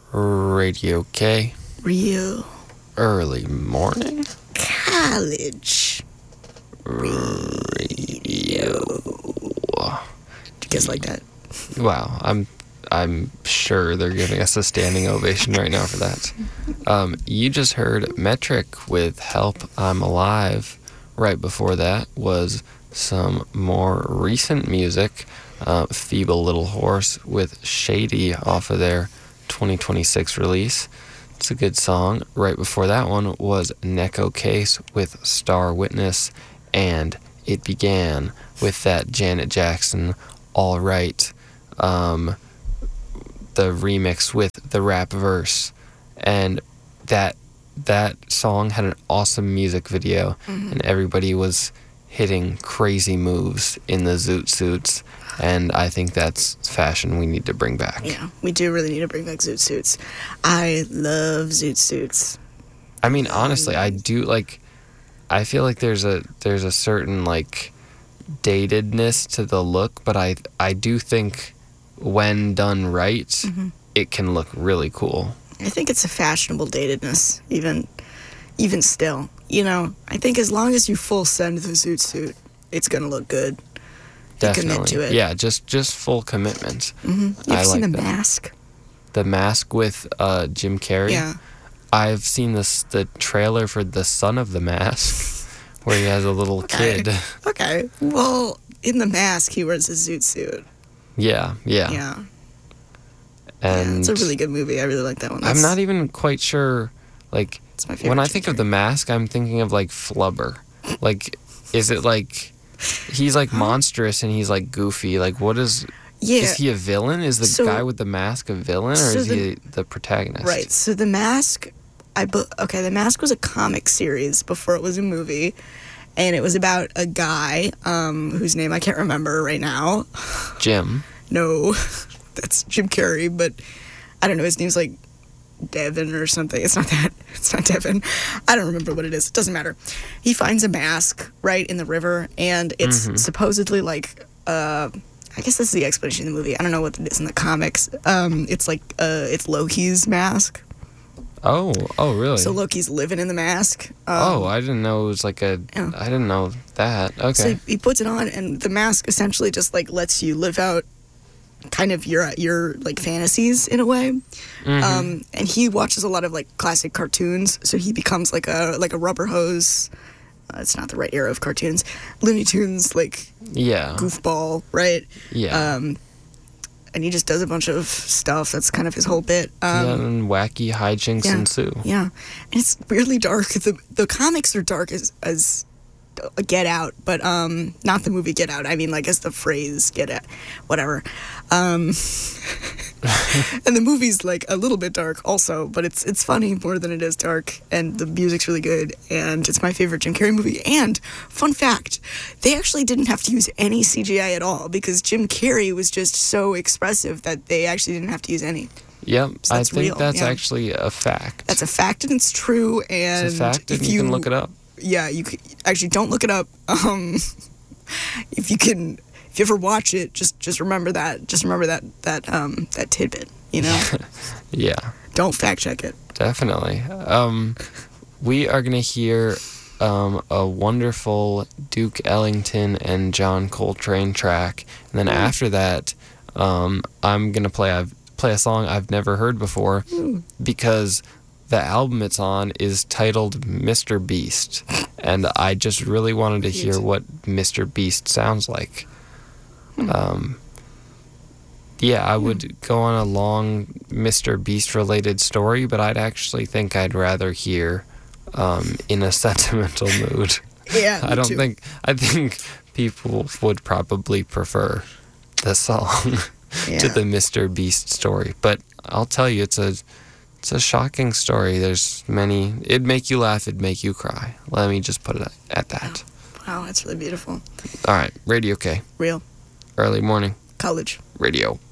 Radio K. Real. Early morning. College. Radio. Did you guys like that? Wow, I'm sure they're giving us a standing ovation right now for that. You just heard Metric with Help I'm Alive. Right before that was some more recent music. Feeble Little Horse with Shady off of their 2026 release. It's a good song. Right before that one was Neko Case with Star Witness, and it began with that Janet Jackson All Right, the remix with the rap verse, and that song had an awesome music video, and everybody was hitting crazy moves in the zoot suits, and I think that's fashion we need to bring back. Yeah, we do really need to bring back zoot suits. I love zoot suits. I mean, honestly, I do like. I feel like there's a certain like datedness to the look, but I do think when done right, it can look really cool. I think it's a fashionable datedness, even still. You know, I think as long as you full send the zoot suit, it's gonna look good. Definitely. Commit to it. Yeah, just full commitment. You've seen The Mask? The Mask with Jim Carrey? Yeah. I've seen the trailer for The Son of the Mask, where he has a little kid. Okay. Well, in The Mask, he wears a zoot suit. Yeah. Yeah. And it's a really good movie. I really like that one. I'm not even quite sure, like, It's my favorite. when I think of The Mask, I'm thinking of, like, Flubber. Like, is it, like, he's, like, monstrous and he's, like, goofy. Like, what is... Yeah. Is he a villain? Is the guy with the mask a villain, or is he the protagonist? Right. So The Mask... The Mask was a comic series before it was a movie. And it was about a guy whose name I can't remember right now. Jim. No, that's Jim Carrey, but I don't know. His name's like Devin or something. It's not that. It's not Devin. I don't remember what it is. It doesn't matter. He finds a mask right in the river, and it's supposedly like I guess this is the explanation in the movie. I don't know what it is in the comics. It's like it's Loki's mask. Oh, really? So Loki's living in the mask. I didn't know it was like a... Yeah. I didn't know that. Okay. So he puts it on, and the mask essentially just like lets you live out kind of your like fantasies in a way. And he watches a lot of like classic cartoons, so he becomes like a rubber hose. It's not the right era of cartoons. Looney Tunes, like goofball, right? Yeah. And he just does a bunch of stuff. That's kind of his whole bit. And wacky hijinks ensue. Yeah, and it's weirdly dark. The comics are dark as Get Out, but not the movie Get Out. I mean, like as the phrase Get Out, whatever. And the movie's like a little bit dark also, but it's funny more than it is dark, and the music's really good, and it's my favorite Jim Carrey movie. And fun fact, they actually didn't have to use any CGI at all because Jim Carrey was just so expressive that they actually didn't have to use any. Yep, So I that's think real, that's yeah. actually a fact. That's a fact, and it's true. And It's a fact, and you can look it up. Yeah, you could, actually don't look it up. If you ever watch it, just remember that. Just remember that tidbit. You know. Yeah. Don't fact check it. Definitely. We are gonna hear a wonderful Duke Ellington and John Coltrane track, and then after that, I'm gonna play a song I've never heard before because the album it's on is titled Mr. Beast, and I just really wanted to hear what Mr. Beast sounds like. I would go on a long Mr. Beast related story, but I'd actually think I'd rather hear in a sentimental mood. Yeah, I think people would probably prefer the song to the Mr. Beast story, but I'll tell you, it's a shocking story. There's many. It'd make you laugh. It'd make you cry. Let me just put it at that. Wow, that's really beautiful. All right, Radio K. Real. Early morning. College. Radio.